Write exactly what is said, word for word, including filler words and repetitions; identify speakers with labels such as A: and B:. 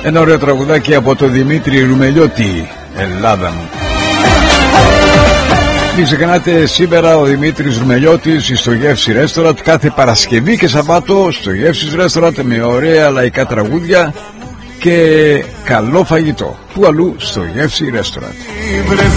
A: Ένα ωραίο τραγουδάκι από το Δημήτρη Ρουμελιώτη, Ελλάδα μου. Μην ξεχνάτε, σήμερα ο Δημήτρης Ρουμελιώτης στο Γεύση Ρέστοραντ, κάθε Παρασκευή και Σαββάτο στο Γεύση Ρέστοραντ, με ωραία λαϊκά τραγούδια και καλό φαγητό. Πού αλλού στο Γεύση Ρέστοραντ.